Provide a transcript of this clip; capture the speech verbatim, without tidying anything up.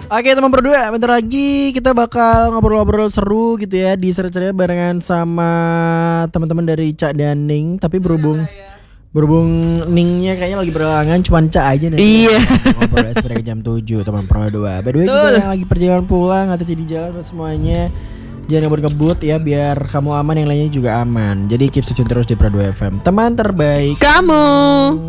Oke teman berdua, bentar lagi kita bakal ngobrol-ngobrol seru gitu ya di ceria-ceria barengan sama teman-teman dari Cak dan Ning. Tapi berhubung berhubung Ningnya kayaknya lagi berhalangan, cuman Cak aja nih. Iya. Ngobrol sampai jam tujuh teman berdua. By the way kita yang lagi perjalanan pulang atau di jalan buat semuanya, jangan ngebut-ngebut ya biar kamu aman, yang lainnya juga aman. Jadi keep stay tune terus di Pro dua F M. Teman terbaik Kamu.